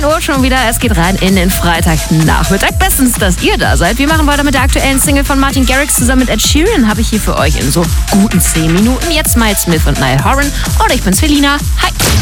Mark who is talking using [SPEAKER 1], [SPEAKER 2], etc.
[SPEAKER 1] 9 Uhr schon wieder. Es geht rein in den Freitagnachmittag. Bestens, dass ihr da seid. Wir machen weiter mit der aktuellen Single von Martin Garrix zusammen mit Ed Sheeran. Habe ich hier für euch in so guten 10 Minuten. Jetzt Miles Smith und Niall Horan. Und ich bin's, Felina. Hi.